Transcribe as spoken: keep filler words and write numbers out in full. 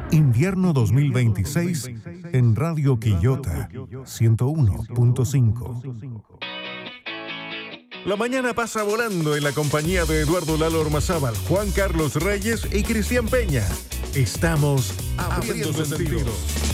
Invierno dos mil veintiséis en Radio Quillota ciento uno punto cinco. La mañana pasa volando en la compañía de Eduardo Lalo Ormazábal, Juan Carlos Reyes y Cristian Peña. Estamos abriendo, abriendo sentidos.